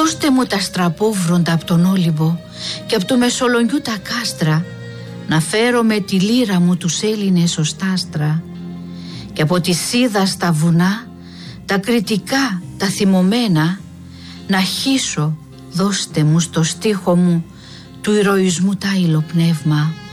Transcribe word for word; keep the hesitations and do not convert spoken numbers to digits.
Δώστε μου τα στραπόβροντα από τον Όλυμπο και από το Μεσολογγιού τα κάστρα, να φέρω με τη λύρα μου τους Έλληνες ως τάστρα, και από τη Σίδα στα βουνά τα κριτικά, τα θυμωμένα, να χύσω, δώστε μου στο στίχο μου του ηρωισμού τα υλοπνεύμα.